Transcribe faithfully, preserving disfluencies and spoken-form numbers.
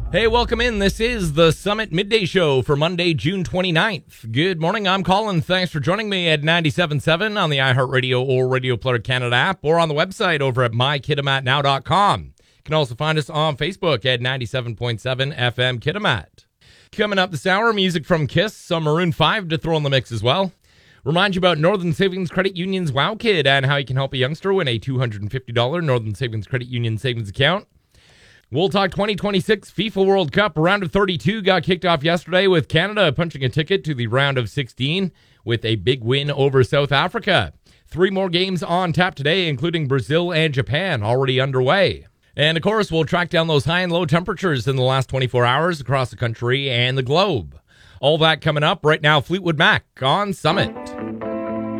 Hey, welcome in. This is the Summit Midday Show for Monday, June twenty-ninth. Good morning. I'm Colin. Thanks for joining me at ninety-seven point seven on the iHeartRadio or Radio Player Canada app or on the website over at my kitimat now dot com. You can also find us on Facebook at ninety-seven point seven F M Kitimat. Coming up this hour, music from Kiss, some Maroon five to throw in the mix as well. Remind you about Northern Savings Credit Union's Wow Kid and how you can help a youngster win a two hundred fifty dollars Northern Savings Credit Union savings account. We'll talk twenty twenty-six FIFA World Cup. Round of thirty-two got kicked off yesterday with Canada punching a ticket to the round of sixteen with a big win over South Africa. Three more games on tap today, including Brazil and Japan, already underway. And, of course, we'll track down those high and low temperatures in the last twenty-four hours across the country and the globe. All that coming up right now. Fleetwood Mac on Summit.